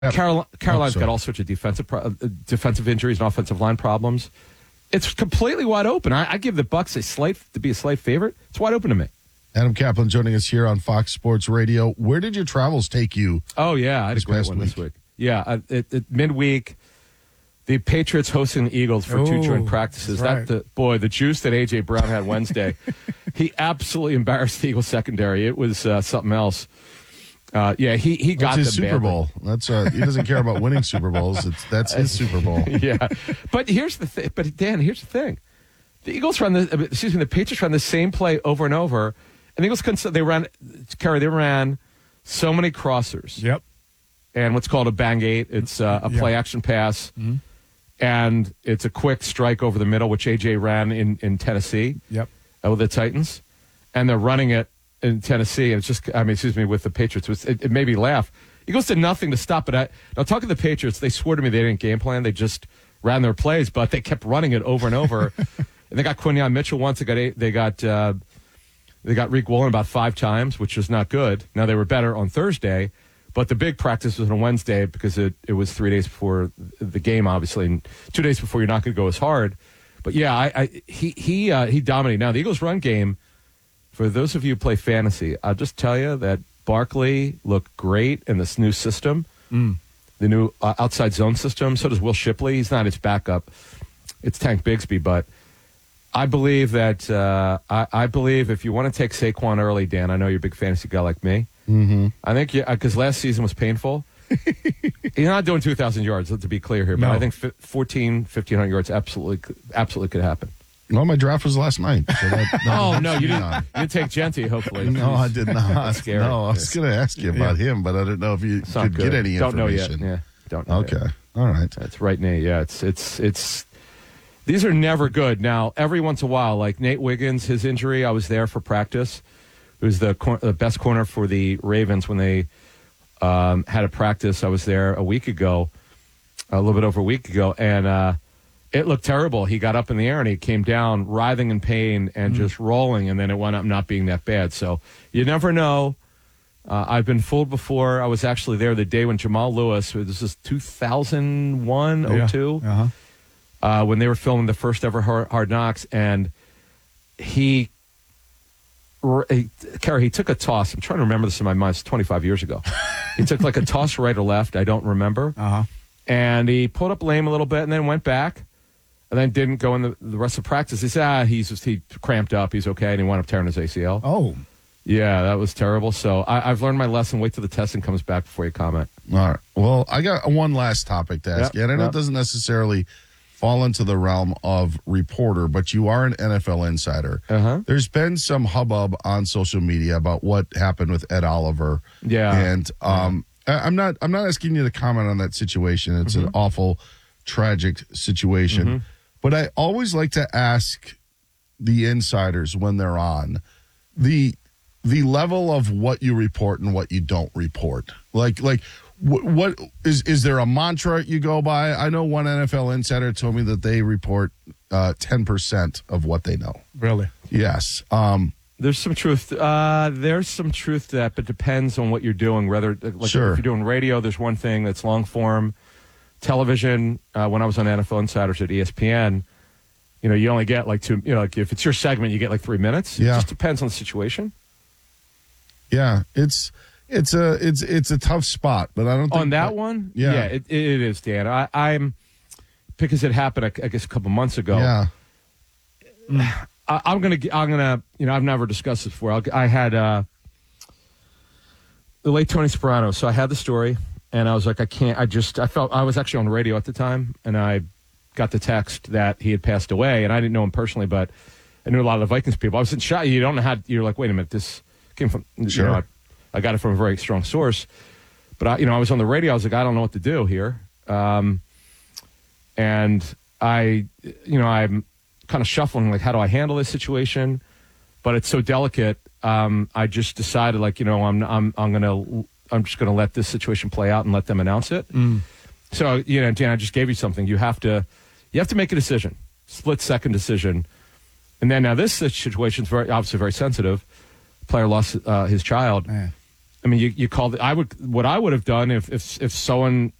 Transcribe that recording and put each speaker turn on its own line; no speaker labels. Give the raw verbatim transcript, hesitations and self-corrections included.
Carol, Carolina's
oh,
got all sorts of defensive pro- uh, defensive injuries and offensive line problems. It's completely wide open. I, I give the Bucs a slight to be a slight favorite. It's wide open to me.
Adam Kaplan joining us here on Fox Sports Radio. Where did your travels take you?
Oh yeah, I had a great one
week?
this week. Yeah, uh, it, it, midweek, the Patriots hosting the Eagles for
Ooh,
two joint practices.
right.
That the boy, the juice that A J Brown had Wednesday, he absolutely embarrassed the Eagles secondary. It was uh, something else. Uh, yeah, he he got
that's his
them
Super
badly.
Bowl. That's uh, he doesn't care about winning Super Bowls. It's that's his Super Bowl.
Yeah, but here's the thing. But Dan, here's the thing: the Eagles run the excuse me, the Patriots run the same play over and over, and the Eagles couldn't. They ran, Kerry. They ran so many crossers.
Yep.
And what's called a bang eight. It's uh, a
Yep.
play action pass,
Mm-hmm.
and it's a quick strike over the middle, which A J ran in in Tennessee.
Yep.
Uh, with the Titans, and they're running it in Tennessee, and it's just, I mean, excuse me, with the Patriots. It, was, it, it made me laugh. Eagles did nothing to stop it. I, now, talking to the Patriots, they swore to me they didn't game plan. They just ran their plays, but they kept running it over and over. And they got Quinyon Mitchell once. They got eight, they got uh, they got Reek Woolen about five times, which was not good. Now, they were better on Thursday, but the big practice was on Wednesday because it, it was three days before the game, obviously, and two days before you're not going to go as hard. But, yeah, I, I, he he uh, he dominated. Now, the Eagles' run game, for those of you who play fantasy, I'll just tell you that Barkley looked great in this new system,
Mm.
the new uh, outside zone system. So does Will Shipley. He's not its backup. It's Tank Bigsby. But I believe that uh, I, I believe if you want to take Saquon early, Dan, I know you're a big fantasy guy like me.
Mm-hmm.
I think because last season was painful. He's not doing two thousand yards, to be clear here, but
No.
I think fourteen, fifteen hundred yards absolutely, absolutely could happen.
Well, my draft was last night. So that, that
Oh,
was
no, you didn't,
on.
you didn't take Genty, hopefully.
No, I did not.
Scary.
No, I was going to ask you about him, but I didn't know if you
It's not
could
good.
get any
Don't know yet.
information.
Yeah, don't know
Okay.
yet.
All right.
That's right knee. Yeah, it's it's it's. These are never good. Now, every once in a while, like Nate Wiggins, his injury, I was there for practice. It was the, cor- the best corner for the Ravens when they um, had a practice. I was there a week ago, a little bit over a week ago, and uh, it looked terrible. He got up in the air and he came down writhing in pain and just rolling, and then it wound up not being that bad. So you never know. Uh, I've been fooled before. I was actually there the day when Jamal Lewis, this is two thousand one, oh two,
Uh-huh.
uh, when they were filming the first ever Hard, Hard Knocks, and he, he, Kerry, he took a toss. I'm trying to remember this in my mind. It's twenty-five years ago. He took like a toss right or left. I don't remember.
Uh-huh.
And he pulled up lame a little bit and then went back and then didn't go in the, the rest of practice. He said, ah, he's just, he cramped up. He's okay. And he wound up tearing his A C L.
Oh.
Yeah, that was terrible. So I, I've learned my lesson. Wait till the testing comes back before you comment.
All right. Well, I got one last topic to ask
Yep,
you. And I know
yep.
it doesn't necessarily fall into the realm of reporter, but you are an N F L insider.
Uh-huh.
There's been some hubbub on social media about what happened with Ed Oliver.
Yeah.
And um, I- I'm not I'm not asking you to comment on that situation. It's
Mm-hmm.
an awful, tragic situation.
Mm-hmm.
But I always like to ask the insiders when they're on the the level of what you report and what you don't report. Like like what, what is is there a mantra you go by? I know one N F L insider told me that they report uh, ten percent of what they know.
Really?
Yes. Um,
There's some truth. Uh, there's some truth to that, but depends on what you're doing. Whether, like,
Sure.
if you're doing radio, there's one thing that's long form. Television. Uh, when I was on N F L Insiders at E S P N, you know, you only get like two. You know, like if it's your segment, you get like three minutes.
Yeah.
It just depends on the situation.
yeah, it's it's a it's it's a tough spot, but I don't think
On that one,
Yeah.
yeah, it, it is, Dan. I, I'm because it happened, I guess, a couple months ago.
Yeah.
I, I'm gonna, I'm gonna, you know, I've never discussed this before. I'll, I had uh, the late Tony Soprano, so I had the story, and I was like, I can't. I just, I felt I was actually on the radio at the time, and I got the text that he had passed away, and I didn't know him personally, but I knew a lot of the Vikings people. I was in shock. You don't know how. You're like, wait a minute, this came from.
Sure.
You know, I, I got it from a very strong source, but I, you know, I was on the radio. I was like, I don't know what to do here, um, and I, you know, I'm kind of shuffling, like, how do I handle this situation? But it's so delicate. Um, I just decided, like, you know, I'm, I'm, I'm gonna, I'm just gonna let this situation play out and let them announce it.
Mm.
So, you know, Dan, I just gave you something. You have to, you have to make a decision, split second decision, and then now this situation is very obviously very sensitive. Player lost uh, his child,
Man.
I mean, you, you called it. I would what I would have done if if if someone